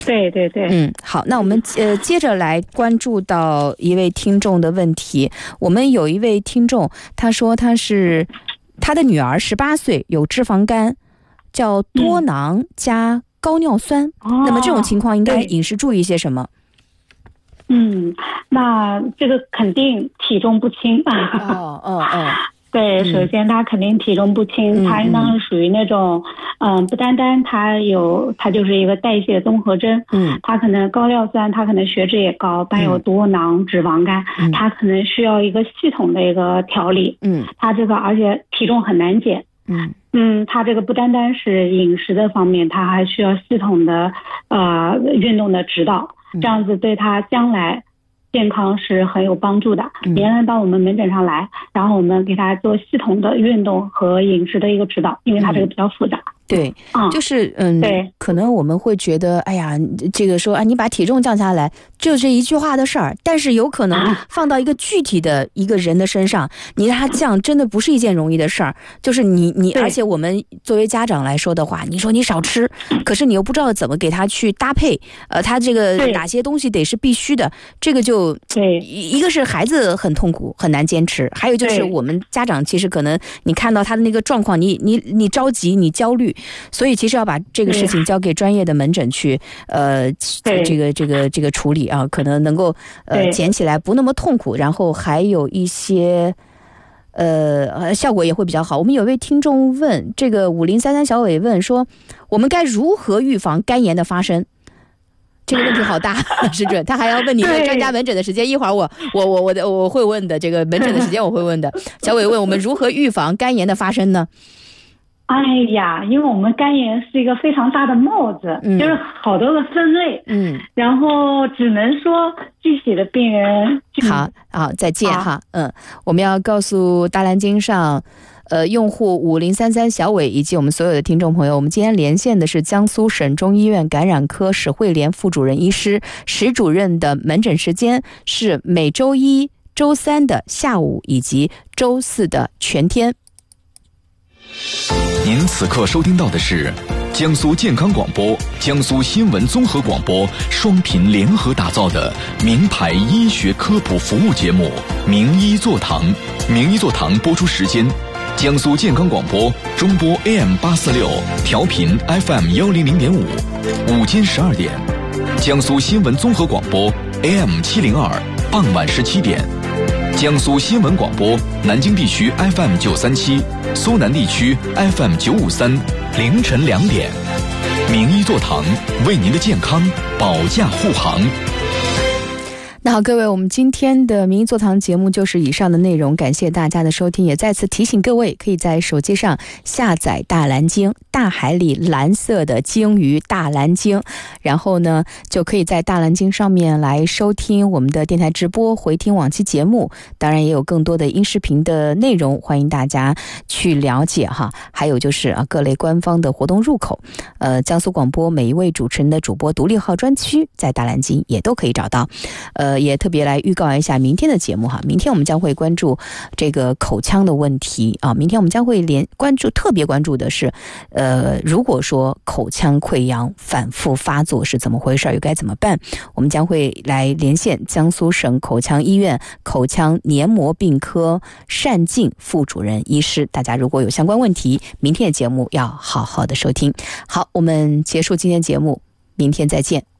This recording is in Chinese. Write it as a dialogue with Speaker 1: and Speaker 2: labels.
Speaker 1: 对对对。
Speaker 2: 好，那我们接着来关注到一位听众的问题。我们有一位听众，他说他的女儿18岁，有脂肪肝，叫多囊加高尿酸。那么这种情况应该饮食注意些什么？
Speaker 1: 那这个肯定体重不轻。对，首先他肯定体重不轻，他应当是属于那种，不单单他就是一个代谢综合征，他可能高尿酸，他可能血脂也高，伴有多囊脂肪肝，他可能需要一个系统的一个调理，他这个而且体重很难减，他这个不单单是饮食的方面，他还需要系统的运动的指导，这样子对他将来健康是很有帮助的。原来到我们门诊上来，然后我们给他做系统的运动和饮食的一个指导，因为他这个比较复杂。
Speaker 2: 对，就是
Speaker 1: 对，
Speaker 2: 可能我们会觉得，哎呀，这个说你把体重降下来，就这一句话的事儿，但是有可能放到一个具体的一个人的身上，你让他降，真的不是一件容易的事儿。就是你，而且我们作为家长来说的话，你说你少吃，可是你又不知道怎么给他去搭配，他这个哪些东西得是必须的，这个就一个是孩子很痛苦，很难坚持，还有就是我们家长其实可能你看到他的那个状况，你着急，你焦虑。所以其实要把这个事情交给专业的门诊去这个处理啊，可能能够减起来不那么痛苦，然后还有一些效果也会比较好。我们有位听众问，这个5033小伟问说，我们该如何预防肝炎的发生？这个问题好大，是准。他还要问你的专家门诊的时间，一会儿我会问的，这个门诊的时间我会问的。小伟问我们如何预防肝炎的发生呢？
Speaker 1: 哎呀，因为我们肝炎是一个非常大的帽子，就是好多个分类，然后只能说具体的病人。
Speaker 2: 好，再见哈。我们要告诉大蓝鲸上用户5033小伟以及我们所有的听众朋友，我们今天连线的是江苏省中医院感染科史慧莲副主任医师，史主任的门诊时间是每周一、周三的下午以及周四的全天。
Speaker 3: 您此刻收听到的是江苏健康广播、江苏新闻综合广播双频联合打造的名牌医学科普服务节目《名医座堂》。名医座堂播出时间：江苏健康广播中波 AM846，调频 FM100.5，午间12点；江苏新闻综合广播 AM702，傍晚17点；江苏新闻广播南京地区 FM937，苏南地区 FM953，凌晨2点。名医座堂为您的健康保驾护航。
Speaker 2: 那好，各位，我们今天的名医座堂节目就是以上的内容，感谢大家的收听，也再次提醒各位可以在手机上下载大蓝鲸，大海里蓝色的鲸鱼大蓝鲸，然后呢就可以在大蓝鲸上面来收听我们的电台直播，回听往期节目，当然也有更多的音视频的内容，欢迎大家去了解哈。还有就是各类官方的活动入口，江苏广播每一位主持人的主播独立号专区在大蓝鲸也都可以找到。也特别来预告一下明天的节目哈，明天我们将会关注这个口腔的问题啊。明天我们将会特别关注的是，如果说口腔溃疡反复发作是怎么回事，又该怎么办？我们将会来连线江苏省口腔医院口腔黏膜病科单静副主任医师。大家如果有相关问题，明天的节目要好好的收听。好，我们结束今天节目，明天再见。